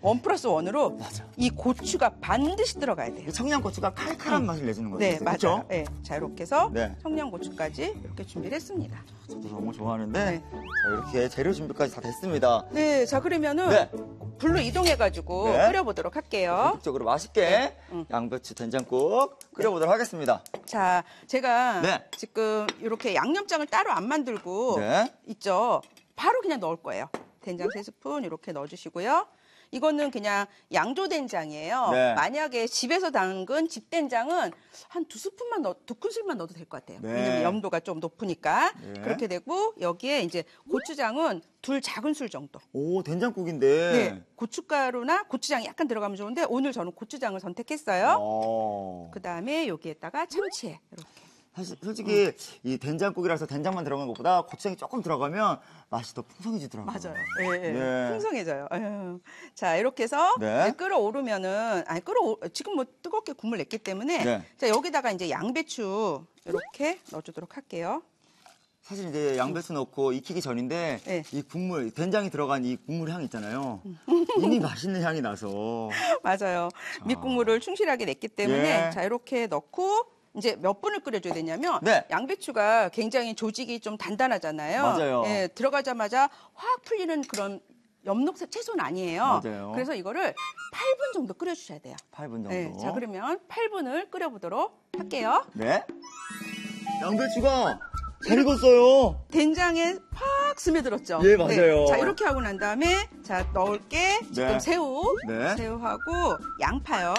1+1으로 맞아. 이 고추가 반드시 들어가야 돼요. 청양고추가 칼칼한 맛을 내주는 거죠. 네, 맞아요. 그렇죠? 네. 자, 이렇게 해서 네. 청양고추까지 이렇게 준비를 했습니다. 저도 너무 좋아하는데 네. 자, 이렇게 재료 준비까지 다 됐습니다. 네, 자 그러면은 네. 불로 이동해가지고 네. 끓여보도록 할게요. 본격적으로 맛있게 양배추 된장국 끓여보도록 하겠습니다. 자, 제가 네. 지금 이렇게 양념장을 따로 안 만들고 네. 있죠. 바로 그냥 넣을 거예요. 된장 3스푼 이렇게 넣어주시고요. 이거는 그냥 양조된장이에요. 네. 만약에 집에서 담근 집된장은 한 2스푼만 2큰술만 넣어도 될 것 같아요. 네. 왜냐면 염도가 좀 높으니까. 네. 그렇게 되고 여기에 이제 고추장은 2 작은 술 정도. 오, 된장국인데. 네. 고춧가루나 고추장이 약간 들어가면 좋은데 오늘 저는 고추장을 선택했어요. 그다음에 여기에다가 참치에 이렇게. 사실 솔직히 이 된장국이라서 된장만 들어간 것보다 고추장이 조금 들어가면 맛이 더 풍성해지더라고요. 맞아요. 예, 예. 네. 풍성해져요. 에휴. 자, 이렇게 해서 네. 이제 끓어오르면은 지금 뭐 뜨겁게 국물 냈기 때문에 네. 자, 여기다가 이제 양배추 이렇게 넣어주도록 할게요. 사실 이제 양배추 넣고 익히기 전인데 네. 이 국물, 된장이 들어간 이 국물 향 있잖아요. 이미 맛있는 향이 나서. 맞아요. 밑국물을 충실하게 냈기 때문에 예. 자, 이렇게 넣고 이제 몇 분을 끓여줘야 되냐면 네. 양배추가 굉장히 조직이 좀 단단하잖아요. 맞아요. 예, 들어가자마자 확 풀리는 그런 엽록색 채소는 아니에요. 맞아요. 그래서 이거를 8분 정도 끓여주셔야 돼요. 8분 정도. 네, 자 그러면 8분을 끓여보도록 할게요. 네. 양배추가 잘 익었어요. 된장에 팍 스며들었죠. 예, 맞아요. 네, 자 이렇게 하고 난 다음에 자 넣을게 지금 네. 새우, 네. 새우하고 양파요.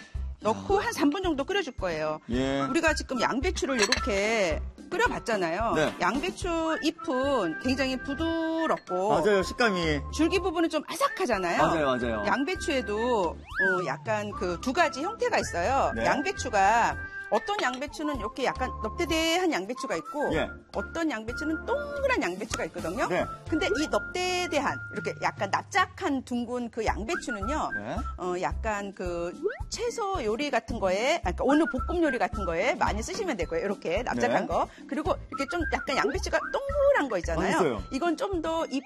넣고 한 3분 정도 끓여줄 거예요. 예. 우리가 지금 양배추를 이렇게 끓여봤잖아요. 네. 양배추 잎은 굉장히 부드럽고 맞아요, 식감이. 줄기 부분은 좀 아삭하잖아요. 맞아요. 양배추에도 약간 그 2가지 형태가 있어요. 네. 양배추가 어떤 양배추는 이렇게 약간 넙대대한 양배추가 있고 예. 어떤 양배추는 동그란 양배추가 있거든요. 네. 근데 이 넙대대한 이렇게 약간 납작한 둥근 그 양배추는요. 네. 약간 그 채소 요리 같은 거에 그러니까 오늘 볶음 요리 같은 거에 많이 쓰시면 될 거예요. 이렇게 납작한 네. 거. 그리고 이렇게 좀 약간 양배추가 동그란 거 있잖아요. 있어요. 이건 좀 더 잎이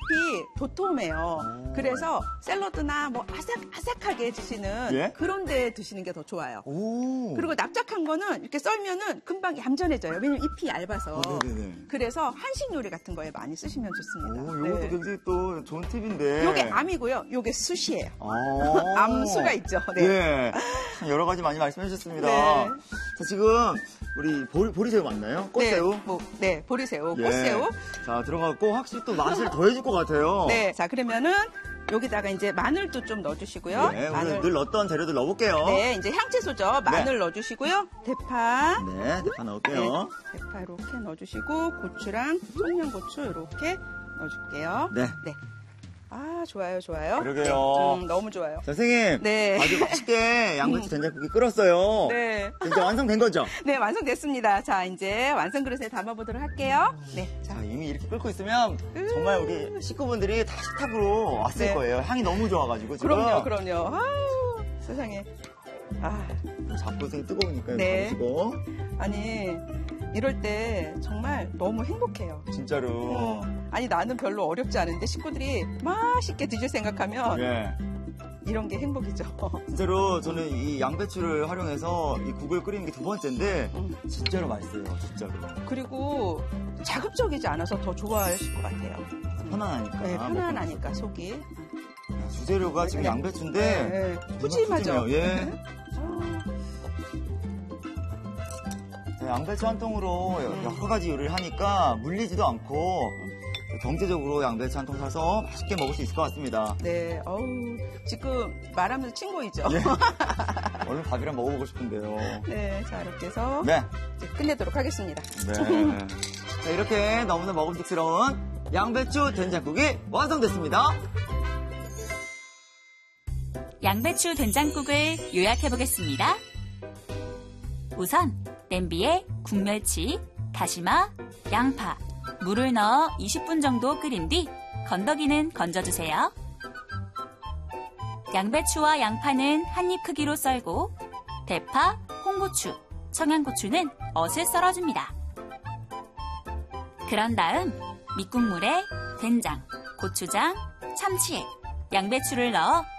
도톰해요. 그래서 샐러드나 뭐 아삭아삭하게 드시는 예? 그런 데 드시는 게 더 좋아요. 오. 그리고 납작한 거는 이렇게 썰면은 금방 얌전해져요. 왜냐면 잎이 얇아서. 네네네. 그래서 한식 요리 같은 거에 많이 쓰시면 좋습니다. 오, 이것도 굉장히 또 좋은 팁인데. 요게 암이고요. 요게 숯이에요. 아. 암수가 있죠. 네. 예. 참 여러 가지 많이 말씀해 주셨습니다. 네. 자, 지금 우리 보리새우 맞나요? 꽃새우? 네, 보리새우, 예. 꽃새우. 자, 들어가고 확실히 또 맛을 더해줄 것 같아요. 네, 자 그러면은 여기다가 이제 마늘도 좀 넣어주시고요. 네, 오늘 늘 넣었던 재료들 넣어볼게요. 네, 이제 향채소죠. 마늘 넣어주시고요. 대파. 네, 대파 넣을게요. 네, 대파 이렇게 넣어주시고 고추랑 청양고추 이렇게 넣어줄게요. 네. 아, 좋아요, 좋아요. 그러게요. 너무 좋아요. 선생님. 네. 아주 맛있게 양배추 된장국이 끓었어요. 네. 이제 완성된 거죠? 네, 완성됐습니다. 자, 이제 완성 그릇에 담아보도록 할게요. 네, 자, 이미 이렇게 끓고 있으면 정말 우리 식구분들이 다 식탁으로 왔을 네. 거예요. 향이 너무 좋아가지고 지금. 그럼요. 아우, 세상에. 아, 잡고생이 뜨거우니까 네. 잡으시고. 아니, 이럴 때 정말 너무 행복해요. 진짜로. 아니, 나는 별로 어렵지 않은데 식구들이 맛있게 드실 생각하면 예. 이런 게 행복이죠. 진짜로 저는 이 양배추를 활용해서 이 국을 끓이는 게 2번째인데 진짜로 맛있어요. 진짜로. 그리고 자극적이지 않아서 더 좋아하실 것 같아요. 편안하니까. 네, 편안하니까 속이. 주재료가 지금 네. 양배추인데 네. 푸짐하죠. 푸짐해요. 예. 자, 양배추 한 통으로 여러 가지 요리를 하니까 물리지도 않고 경제적으로 양배추 한 통 사서 맛있게 먹을 수 있을 것 같습니다. 네, 어우, 지금 말하면서 침 고이죠. 예. 얼른 밥이랑 먹어보고 싶은데요. 네, 자, 이렇게 해서 네. 이제 끝내도록 하겠습니다. 네. 자, 이렇게 너무나 먹음직스러운 양배추 된장국이 완성됐습니다. 양배추 된장국을 요약해보겠습니다. 우선 냄비에 국멸치, 다시마, 양파, 물을 넣어 20분 정도 끓인 뒤 건더기는 건져주세요. 양배추와 양파는 한 입 크기로 썰고 대파, 홍고추, 청양고추는 어슷 썰어줍니다. 그런 다음 밑국물에 된장, 고추장, 참치액, 양배추를 넣어